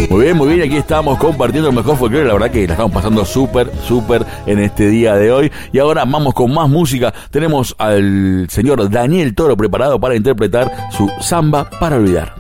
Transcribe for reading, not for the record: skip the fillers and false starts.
Muy bien, aquí estamos compartiendo el mejor folclore. La verdad que la estamos pasando súper en este día de hoy. Y ahora vamos con más música. Tenemos al señor Daniel Toro preparado para interpretar su Samba para olvidar.